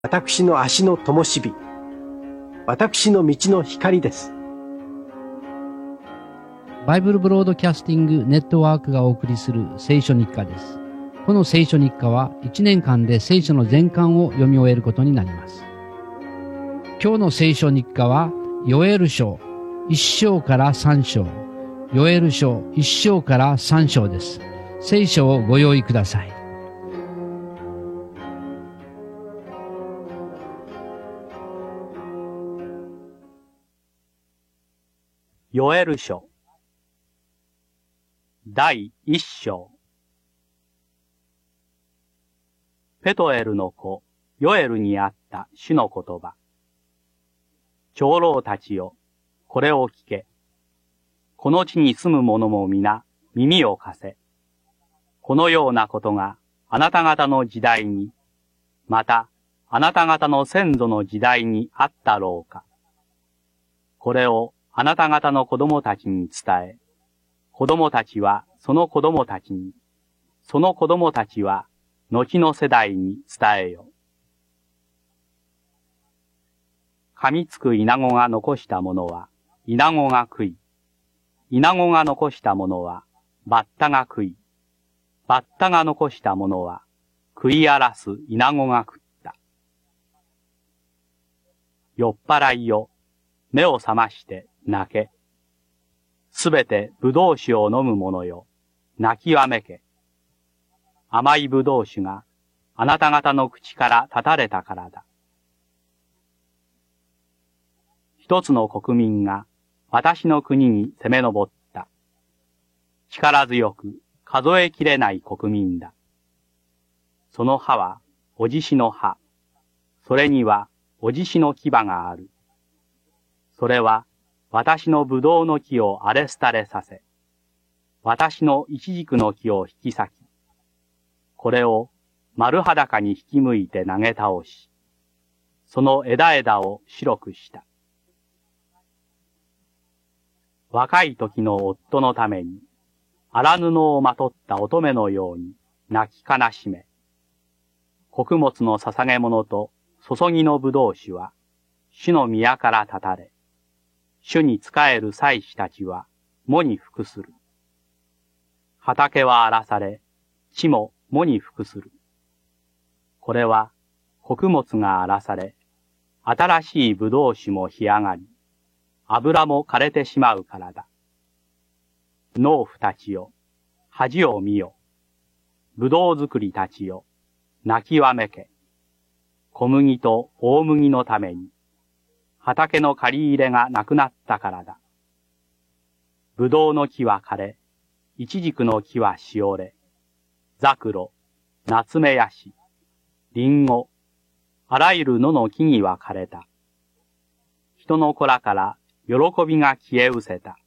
私の足の灯火、私の道の光です。 バイブルブロードキャスティングネットワークがお送りする聖書日課です。この聖書日課は1年間で聖書の全巻を読み終えることになります。今日の聖書日課はヨエル書1章から3章、ヨエル書1章から3章です。聖書をご用意ください。 ヨエル書第一章。ペトエルの子ヨエルにあった主の言葉。長老たちよ、これを聞け。この地に住む者も皆耳を貸せ。このようなことがあなた方の時代に、またあなた方の先祖の時代にあったろうか。これをあなた方の子供たちに伝え、子供たちはその子供たちに、その子供たちは後の世代に伝えよ。噛みつくイナゴが残したものは、イナゴが食い、イナゴが残したものは、バッタが食い、バッタが残したものは、食い荒らすイナゴが食った。酔っ払いよ、目を覚まして泣け。すべて葡萄酒を飲む者よ、泣きわめけ。甘い葡萄酒があなた方の口から断たれたからだ。一つの国民が私の国に攻め上った。力強く数えきれない国民だ。その歯はおじしの歯。それにはおじしの牙がある。それは私の葡萄の木を荒れ廃れさせ、私のイチジクの木を引き裂き、これを丸裸に引き向いて投げ倒し、その枝々を白くした。若い時の夫のために、荒布をまとった乙女のように泣き悲しめ、穀物の捧げ物と注ぎの葡萄酒は、主の宮から断たれ、主に仕える祭司たちは、喪に服する。畑は荒らされ、地も喪に服する。これは、穀物が荒らされ、新しい葡萄酒も干上がり、油も枯れてしまうからだ。農夫たちよ、恥を見よ。葡萄作りたちよ、泣きわめけ。小麦と大麦のために、畑の借り入れがなくなったからだ。ぶどうの木は枯れ、イチジクの木はしおれ、ザクロ、ナツメヤシ、リンゴ、あらゆる野の木々は枯れた。人の子らから喜びが消え失せた。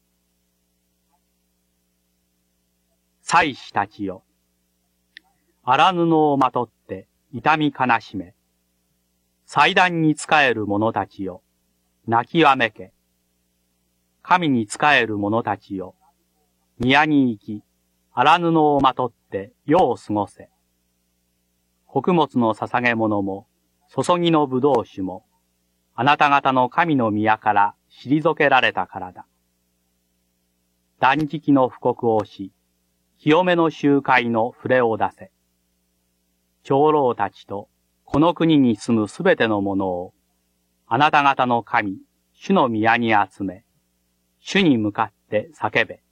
祭司たちよ、荒布をまとって痛み悲しめ、祭壇に仕える者たちよ、泣きわめけ。神に仕える者たちよ。宮に行き、荒布をまとって世を過ごせ。穀物の捧げ物も、注ぎの葡萄酒も、あなた方の神の宮から退けられたからだ。断食の布告をし、清めの集会の触れを出せ。長老たちと、この国に住むすべてのものを、あなた方の神、主の宮に集め、主に向かって叫べ。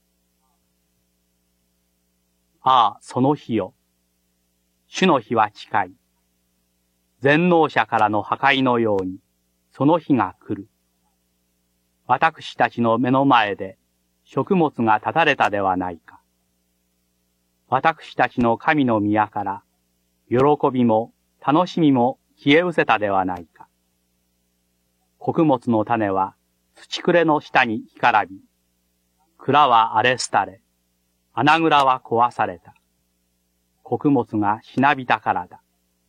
ああ、その日よ。主の日は近い。全能者からの破壊のように、その日が来る。私たちの目の前で、食物が断たれたではないか。私たちの神の宮から、喜びも楽しみも消え失せたではないか。穀物の種は土くれの下に干からび、蔵は荒れ廃れ、穴蔵は壊された。穀物がしなびたからだ。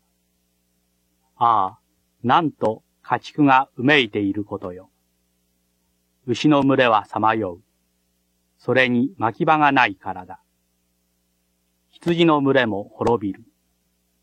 ああ、なんと家畜がうめいていることよ。牛の群れはさまよう。それに牧場がないからだ。羊の群れも滅びる。